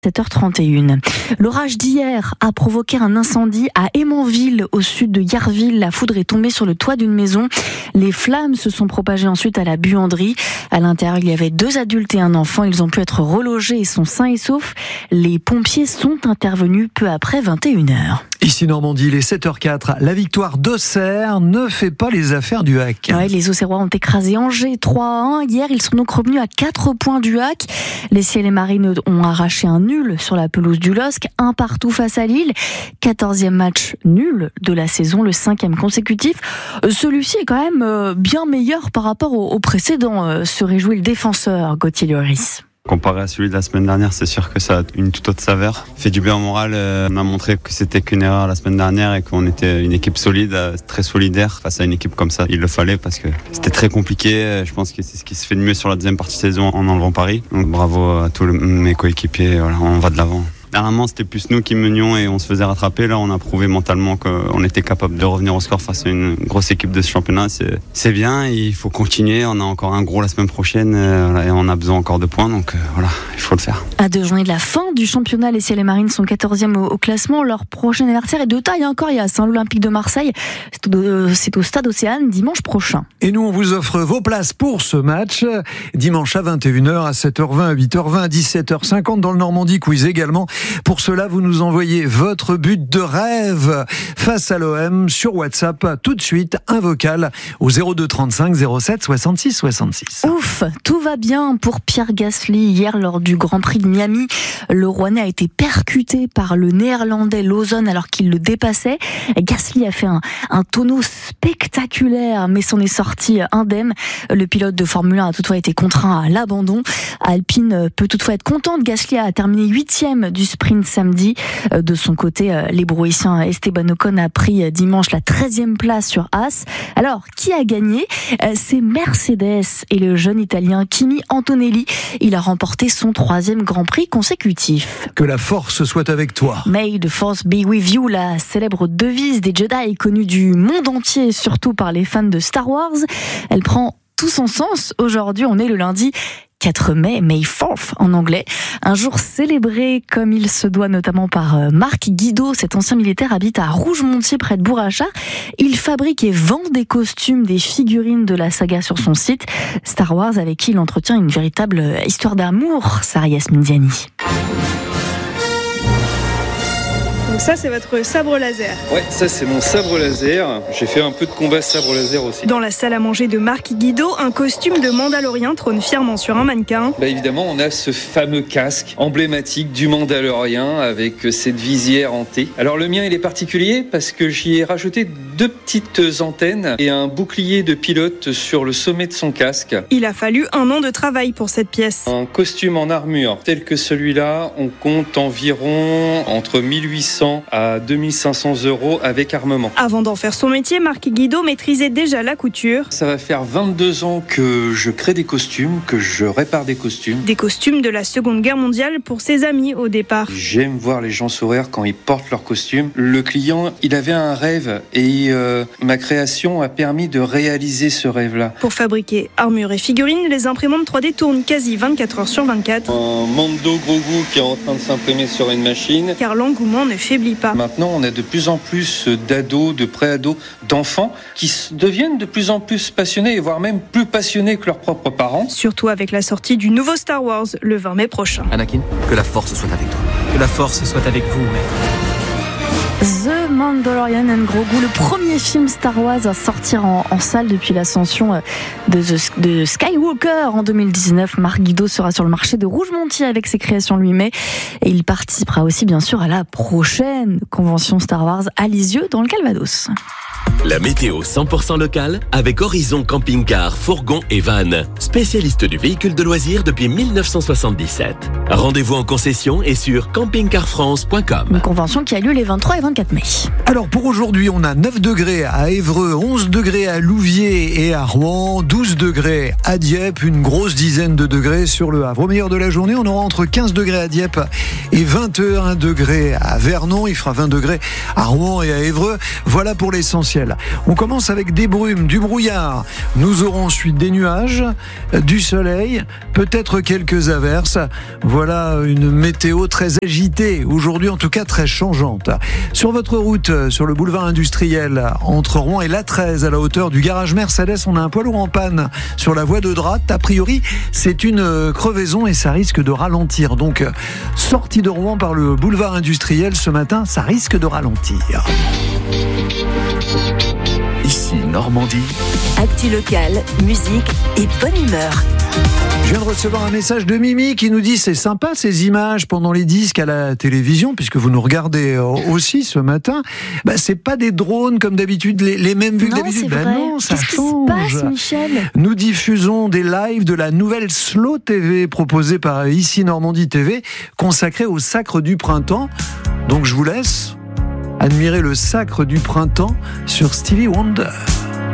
7h31. L'orage d'hier a provoqué un incendie à Hémanville, au sud de Yarville. La foudre est tombée sur le toit d'une maison. Les flammes se sont propagées ensuite à la buanderie. À l'intérieur, il y avait 2 adultes et un enfant. Ils ont pu être relogés et sont sains et saufs. Les pompiers sont intervenus peu après 21h. Ici Normandie, il est 7h04. La victoire d'Auxerre ne fait pas les affaires du HAC. Ouais, les Auxerrois ont écrasé Angers 3-1. Hier, ils sont donc revenus à 4 points du HAC. Les Ciels et Marines ont arraché un nul sur la pelouse du LOSC, 1-1 face à Lille. 14e match nul de la saison, le 5e consécutif. Celui-ci est quand même bien meilleur par rapport au précédent, se réjouit le défenseur Gauthier Lloris. Comparé à celui de la semaine dernière, c'est sûr que ça a une toute autre saveur. Fait du bien au moral, on a montré que c'était qu'une erreur la semaine dernière et qu'on était une équipe solide, très solidaire face à une équipe comme ça. Il le fallait parce que c'était très compliqué. Je pense que c'est ce qui se fait de mieux sur la deuxième partie de saison en enlevant Paris. Donc bravo à tous mes coéquipiers, voilà, on va de l'avant. Dernièrement, c'était plus nous qui menions et on se faisait rattraper. Là, on a prouvé mentalement qu'on était capable de revenir au score face à une grosse équipe de ce championnat. C'est bien, il faut continuer. On a encore un gros la semaine prochaine et on a besoin encore de points. Donc voilà, il faut le faire. À 2 journées de la fin du championnat, les Ciels et Marines sont 14e au classement. Leur prochain adversaire est de taille encore. Il y a l'Olympique de Marseille. C'est au Stade Océane dimanche prochain. Et nous, on vous offre vos places pour ce match. Dimanche à 21h, à 7h20, à 8h20, à 17h50 dans le Normandie Quiz également. Pour cela, vous nous envoyez votre but de rêve face à l'OM sur WhatsApp. Tout de suite, un vocal au 02 35 07 66 66. Ouf, tout va bien pour Pierre Gasly. Hier, lors du Grand Prix de Miami, le Rouennais a été percuté par le Néerlandais Lawson alors qu'il le dépassait. Gasly a fait un tonneau spectaculaire, mais s'en est sorti indemne. Le pilote de Formule 1 a toutefois été contraint à l'abandon. Alpine peut toutefois être contente. Gasly a terminé 8e du sprint samedi. De son côté, l'hébrouissien Esteban Ocon a pris dimanche la 13e place sur Haas. Alors, qui a gagné ? C'est Mercedes et le jeune Italien Kimi Antonelli. Il a remporté son 3e Grand Prix consécutif. Que la force soit avec toi. May the force be with you, la célèbre devise des Jedi connue du monde entier, surtout par les fans de Star Wars. Elle prend tout son sens. Aujourd'hui, on est le lundi 4 mai, May 4th en anglais. Un jour célébré comme il se doit notamment par Marc Guido. Cet ancien militaire habite à Rougemontier près de Bourg-Achard. Il fabrique et vend des costumes, des figurines de la saga sur son site. Star Wars avec qui il entretient une véritable histoire d'amour. Sarah Yasmine Diani. Donc ça, c'est votre sabre laser. Ouais, ça c'est mon sabre laser. J'ai fait un peu de combat sabre laser aussi. Dans la salle à manger de Marc Guido, un costume de Mandalorien trône fièrement sur un mannequin. Évidemment, on a ce fameux casque emblématique du Mandalorien avec cette visière en T. Alors le mien, il est particulier parce que j'y ai rajouté 2 petites antennes et un bouclier de pilote sur le sommet de son casque. Il a fallu 1 an de travail pour cette pièce. Un costume en armure tel que celui-là, on compte environ entre 1800 à 2500 € avec armement. Avant d'en faire son métier, Marc Guido maîtrisait déjà la couture. Ça va faire 22 ans que je crée des costumes, que je répare des costumes. Des costumes de la Seconde Guerre mondiale pour ses amis au départ. J'aime voir les gens sourire quand ils portent leurs costumes. Le client, il avait un rêve et ma création a permis de réaliser ce rêve-là. Pour fabriquer armure et figurines, les imprimantes 3D tournent quasi 24 heures sur 24. Un Mando Grogu qui est en train de s'imprimer sur une machine. Car l'engouement ne faiblit pas. Maintenant, on a de plus en plus d'ados, de pré-ados, d'enfants qui deviennent de plus en plus passionnés, voire même plus passionnés que leurs propres parents. Surtout avec la sortie du nouveau Star Wars le 20 mai prochain. Anakin, que la force soit avec toi. Que la force soit avec vous, maître. The Mandalorian and Grogu, le premier film Star Wars à sortir en salle depuis l'ascension de Skywalker en 2019. Marc Guido sera sur le marché de Rougemontier avec ses créations lui-même et il participera aussi bien sûr à la prochaine convention Star Wars à Lisieux dans le Calvados. La météo 100% locale avec Horizon Camping-Car, Fourgon et Van. Spécialiste du véhicule de loisirs depuis 1977. Rendez-vous en concession et sur campingcarfrance.com. Une convention qui a lieu les 23 et 24 mai. Alors pour aujourd'hui, on a 9 degrés à Évreux, 11 degrés à Louviers et à Rouen, 12 degrés à Dieppe, une grosse dizaine de degrés sur le Havre. Au meilleur de la journée, on aura entre 15 degrés à Dieppe et 21 degrés à Vernon. Il fera 20 degrés à Rouen et à Évreux. Voilà pour l'essentiel. ciel. On commence avec des brumes, du brouillard. Nous aurons ensuite des nuages, du soleil, peut-être quelques averses. Voilà une météo très agitée, aujourd'hui en tout cas très changeante. Sur votre route, sur le boulevard industriel, entre Rouen et l'A13, à la hauteur du garage Mercedes, on a un poids lourd en panne sur la voie de droite. A priori, c'est une crevaison et ça risque de ralentir. Donc, sortie de Rouen par le boulevard industriel ce matin, ça risque de ralentir. Ici Normandie. Actu locale, musique et bonne humeur. Je viens de recevoir un message de Mimi qui nous dit c'est sympa ces images pendant les disques à la télévision, puisque vous nous regardez aussi ce matin. C'est pas des drones comme d'habitude, les mêmes vues que d'habitude. Non, ça change. Qu'est-ce qui se passe, Michel ? Nous diffusons des lives de la nouvelle Slow TV proposée par Ici Normandie TV, consacrée au Sacre du Printemps. Donc je vous laisse admirer le Sacre du Printemps sur Stevie Wonder.